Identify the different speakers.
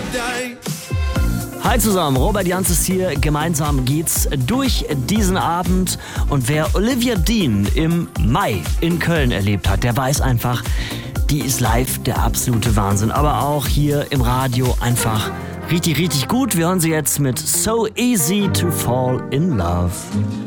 Speaker 1: Hi zusammen, Robert Jans ist hier. Gemeinsam geht's durch diesen Abend. Und wer Olivia Dean im Mai in Köln erlebt hat, der weiß einfach, die ist live der absolute Wahnsinn. Aber auch hier im Radio einfach richtig, richtig gut. Wir hören sie jetzt mit So Easy to Fall in Love.